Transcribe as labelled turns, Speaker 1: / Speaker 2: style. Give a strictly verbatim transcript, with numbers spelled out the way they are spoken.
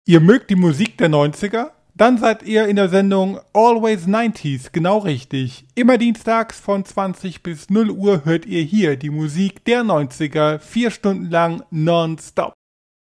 Speaker 1: Ihr mögt die Musik der neunziger? Dann seid ihr in der Sendung Always neunziger genau richtig. Immer dienstags von zwanzig bis null Uhr hört ihr hier die Musik der neunziger, vier Stunden lang nonstop.